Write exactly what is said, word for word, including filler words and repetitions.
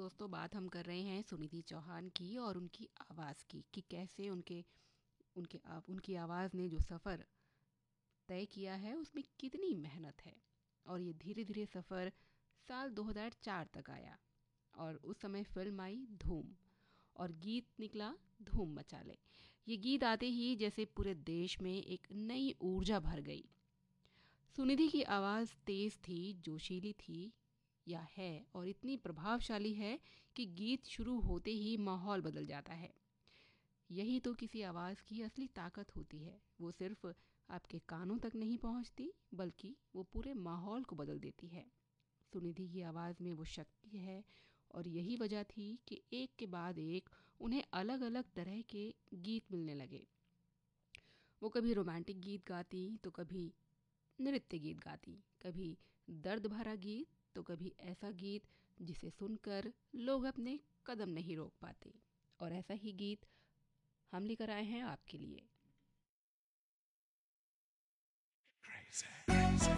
दोस्तों, बात हम कर रहे हैं सुनिधि चौहान की और उनकी आवाज़ की कि कैसे उनके उनके आप उनकी आवाज़ ने जो सफ़र तय किया है उसमें कितनी मेहनत है। और ये धीरे धीरे सफ़र साल दो हज़ार चार तक आया और उस समय फिल्म आई धूम और गीत निकला धूम मचा ले। ये गीत आते ही जैसे पूरे देश में एक नई ऊर्जा भर गई। सुनिधि की आवाज़ तेज़ थी, जोशीली थी या है और इतनी प्रभावशाली है कि गीत शुरू होते ही माहौल बदल जाता है। यही तो किसी आवाज़ की असली ताकत होती है। वो सिर्फ आपके कानों तक नहीं पहुंचती, बल्कि वो पूरे माहौल को बदल देती है। सुनिधि की आवाज़ में वो शक्ति है और यही वजह थी कि एक के बाद एक उन्हें अलग अलग तरह के गीत मिलने लगे। वो कभी रोमांटिक गीत गाती तो कभी नृत्य गीत गाती, कभी दर्द भरा गीत तो कभी ऐसा गीत जिसे सुनकर लोग अपने कदम नहीं रोक पाते। और ऐसा ही गीत हम लेकर आए हैं आपके लिए। Crazy. Crazy.